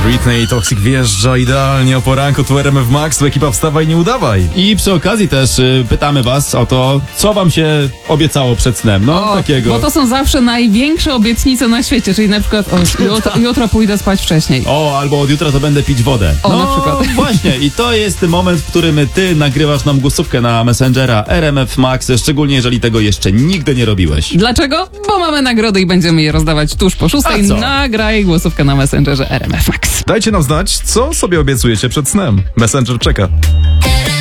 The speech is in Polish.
Britney Toxic wjeżdża idealnie o poranku, tu RMF Max, tu ekipa wstawaj, nie udawaj. I przy okazji też pytamy was o to, co wam się obiecało przed snem. Takiego. Bo to są zawsze największe obietnice na świecie, czyli na przykład jutro pójdę spać wcześniej. Albo od jutra to będę pić wodę. Na przykład. Właśnie, i to jest moment, w którym ty nagrywasz nam głosówkę na Messengera RMF Max, szczególnie jeżeli tego jeszcze nigdy nie robiłeś. Dlaczego? Bo mamy nagrody i będziemy je rozdawać tuż po 6. A co? Nagraj głosówkę na Messengerze RMF Max. Dajcie nam znać, co sobie obiecujecie przed snem. Messenger czeka.